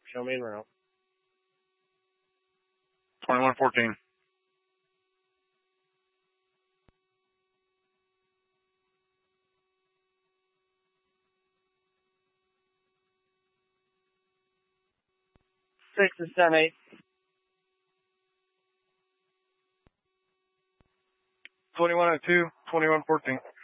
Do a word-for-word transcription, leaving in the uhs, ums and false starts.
Show me en route. twenty-one fourteen. Six to seven eight. twenty-one oh two, twenty-one fourteen.